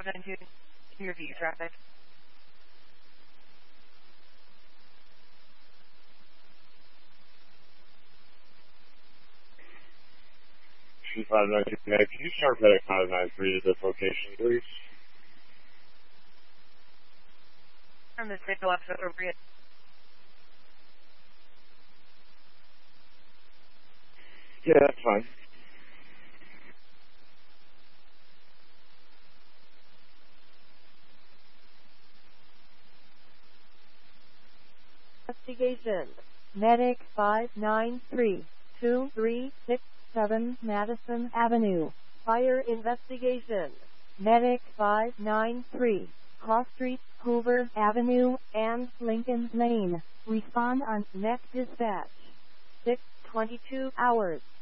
592, to review traffic. C592, can you start FedEx 593 to this location, please? From the signal up appropriate. Yeah, that's fine. Investigation. Medic 593-2367 Madison Avenue. Fire investigation. Medic 593, Cross Street, Hoover Avenue, and Lincoln Lane. Respond on next dispatch. 6:22 hours.